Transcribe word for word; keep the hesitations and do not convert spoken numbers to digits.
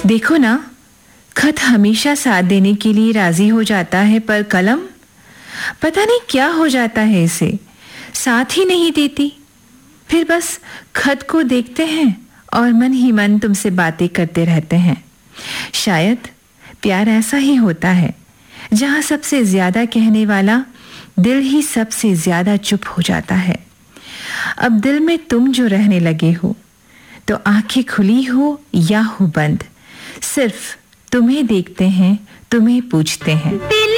देखो ना, खत हमेशा साथ देने के लिए राजी हो जाता है, पर कलम पता नहीं क्या हो जाता है, इसे साथ ही नहीं देती। फिर बस खत को देखते हैं और मन ही मन तुमसे बातें करते रहते हैं। शायद प्यार ऐसा ही होता है, जहां सबसे ज्यादा कहने वाला दिल ही सबसे ज्यादा चुप हो जाता है। अब दिल में तुम जो रहने लगे हो, तो आंखें खुली हो या हो बंद, सिर्फ तुम्हें देखते हैं, तुम्हें पूछते हैं।